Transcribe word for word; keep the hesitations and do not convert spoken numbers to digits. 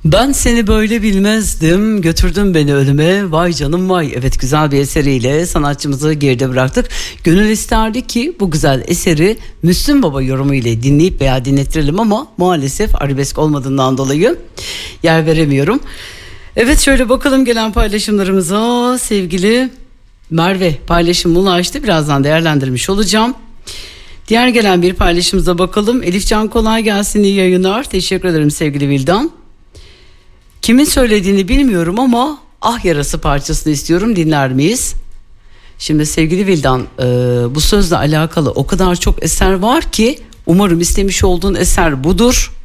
Ben seni böyle bilmezdim, götürdün beni ölüme, vay canım vay. Evet, güzel bir eseriyle sanatçımızı geride bıraktık. Gönül isterdi ki bu güzel eseri Müslüm Baba yorumu ile dinleyip veya dinlettirelim ama maalesef arabesk olmadığından dolayı yer veremiyorum. Evet, şöyle bakalım gelen paylaşımlarımıza. Sevgili Merve paylaşımı ulaştı, birazdan değerlendirmiş olacağım. Diğer gelen bir paylaşımıza bakalım. Elifcan kolay gelsin, iyi yayınlar. Teşekkür ederim sevgili Vildan. Kimin söylediğini bilmiyorum ama Ah Yarası parçasını istiyorum, dinler miyiz? Şimdi sevgili Vildan, e, bu sözle alakalı o kadar çok eser var ki umarım istemiş olduğun eser budur.